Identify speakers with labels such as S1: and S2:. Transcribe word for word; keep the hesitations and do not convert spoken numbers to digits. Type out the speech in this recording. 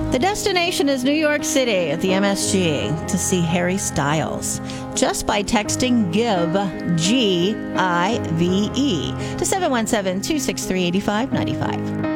S1: The destination is New York City at the M S G to see Harry Styles. Just by texting GIVE, G I V E, to seven one seven, two six three, eight five nine five.